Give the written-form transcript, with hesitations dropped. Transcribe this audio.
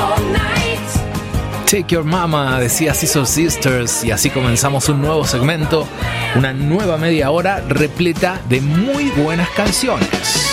Take Your Mama, decía Scissor Sisters, y así comenzamos un nuevo segmento, una nueva media hora repleta de muy buenas canciones.